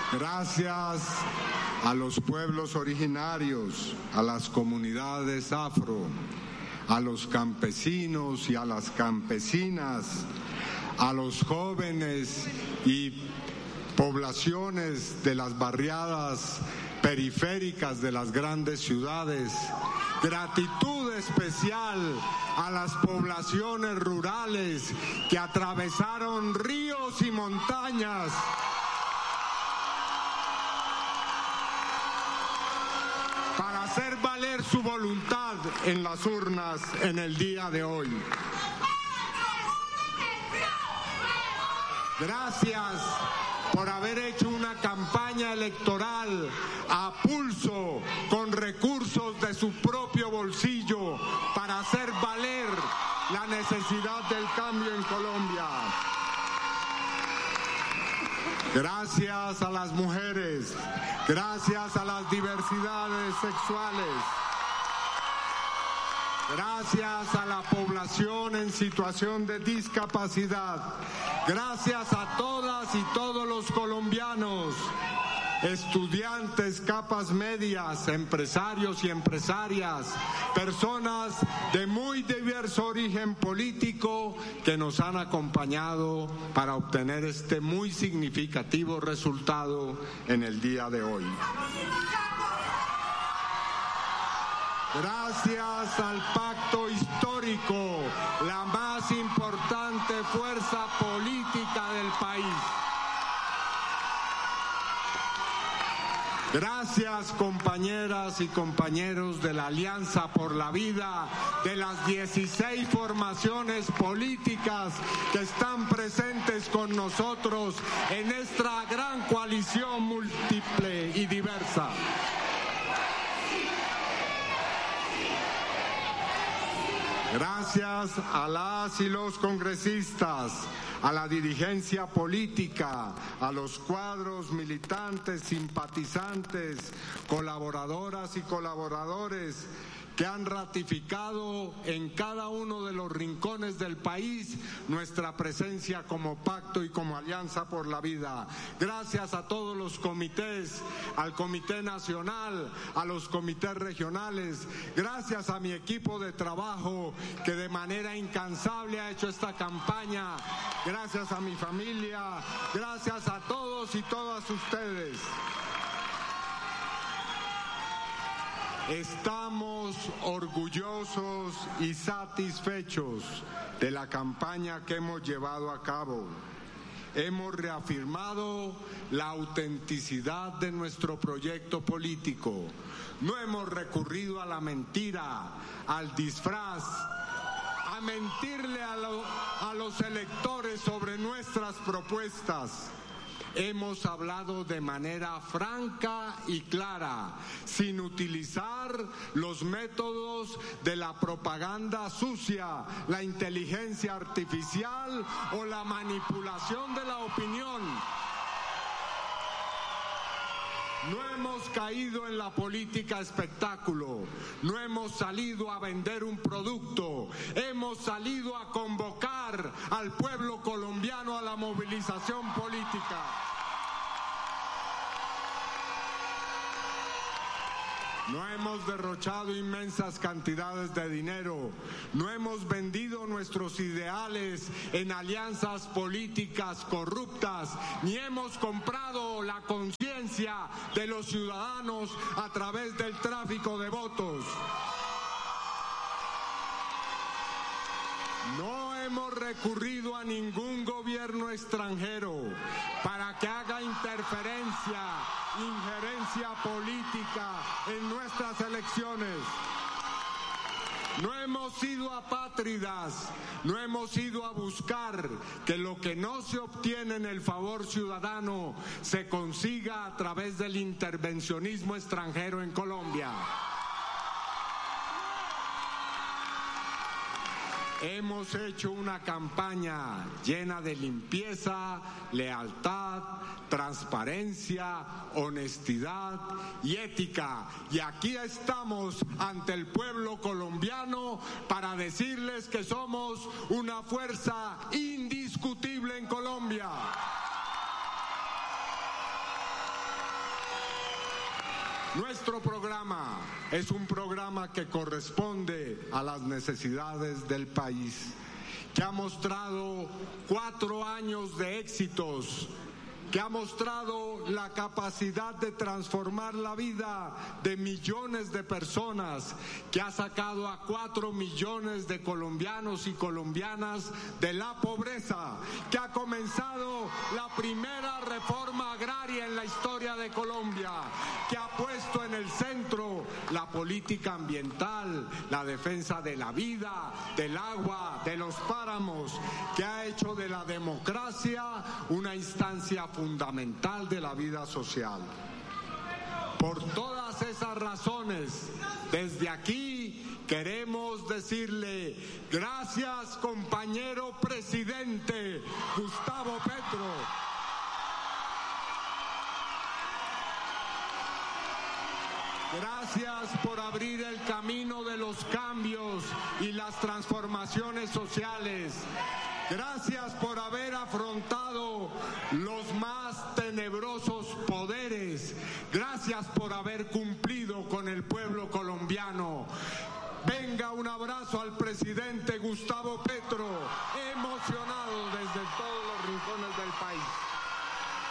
Gracias a los pueblos originarios, a las comunidades afro, a los campesinos y a las campesinas, a los jóvenes y poblaciones de las barriadas periféricas de las grandes ciudades. Gratitud especial a las poblaciones rurales que atravesaron ríos y montañas para hacer valer su voluntad en las urnas en el día de hoy. Gracias por haber hecho una campaña electoral a pulso, con recursos de su propio bolsillo, para hacer valer la necesidad del cambio en Colombia. Gracias a las mujeres, gracias a las diversidades sexuales, gracias a la población en situación de discapacidad, gracias a todas y todos los colombianos, estudiantes, capas medias, empresarios y empresarias, personas de muy diverso origen político que nos han acompañado para obtener este muy significativo resultado en el día de hoy. Gracias al pacto histórico, la más importante fuerza política del país. Gracias, compañeras y compañeros de la Alianza por la Vida, de las 16 formaciones políticas que están presentes con nosotros en esta gran coalición múltiple y diversa. Gracias a las y los congresistas, a la dirigencia política, a los cuadros militantes, simpatizantes, colaboradoras y colaboradores que han ratificado en cada uno de los rincones del país nuestra presencia como pacto y como Alianza por la Vida. Gracias a todos los comités, al Comité Nacional, a los comités regionales, gracias a mi equipo de trabajo que de manera incansable ha hecho esta campaña, gracias a mi familia, gracias a todos y todas ustedes. Estamos orgullosos y satisfechos de la campaña que hemos llevado a cabo. Hemos reafirmado la autenticidad de nuestro proyecto político. No hemos recurrido a la mentira, al disfraz, a mentirle a los electores sobre nuestras propuestas. Hemos hablado de manera franca y clara, sin utilizar los métodos de la propaganda sucia, la inteligencia artificial o la manipulación de la opinión. No hemos caído en la política espectáculo, no hemos salido a vender un producto, hemos salido a convocar al pueblo colombiano a la movilización política. No hemos derrochado inmensas cantidades de dinero, no hemos vendido nuestros ideales en alianzas políticas corruptas, ni hemos comprado la conciencia de los ciudadanos a través del tráfico de votos. No hemos recurrido a ningún gobierno extranjero para que haga injerencia política en nuestras elecciones. No hemos sido apátridas, no hemos ido a buscar que lo que no se obtiene en el favor ciudadano se consiga a través del intervencionismo extranjero en Colombia. Hemos hecho una campaña llena de limpieza, lealtad, transparencia, honestidad y ética. Y aquí estamos ante el pueblo colombiano para decirles que somos una fuerza indiscutible en Colombia. Nuestro programa es un programa que corresponde a las necesidades del país, que ha mostrado 4 años de éxitos, que ha mostrado la capacidad de transformar la vida de millones de personas, que ha sacado a 4 millones de colombianos y colombianas de la pobreza, que ha comenzado la primera reforma agraria en la historia de Colombia, que ha puesto en el centro la política ambiental, la defensa de la vida, del agua, de los páramos, que ha hecho de la democracia una instancia fundamental de la vida social. Por todas esas razones, desde aquí queremos decirle gracias, compañero presidente Gustavo Petro. Gracias por abrir el camino de los cambios y las transformaciones sociales. Gracias por haber afrontado los más tenebrosos poderes. Gracias por haber cumplido con el pueblo colombiano. Venga, un abrazo al presidente Gustavo Petro, emocionado desde todos los rincones del país.